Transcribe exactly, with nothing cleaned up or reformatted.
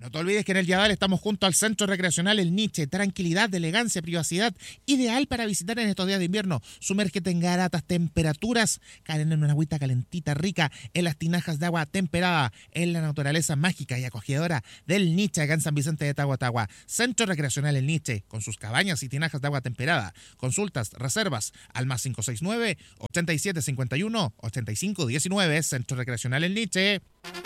No te olvides que en el Yadal estamos junto al Centro Recreacional El Niche. Tranquilidad, elegancia, privacidad, ideal para visitar en estos días de invierno. Sumérgete en gratas temperaturas, caen en una agüita calentita rica, en las tinajas de agua temperada, en la naturaleza mágica y acogedora del Niche, acá en San Vicente de Tahuatahua. Centro Recreacional El Niche, con sus cabañas y tinajas de agua temperada. Consultas, reservas al más cinco seis nueve, ochenta y siete cincuenta y uno, ochenta y cinco diecinueve. Centro Recreacional El Niche.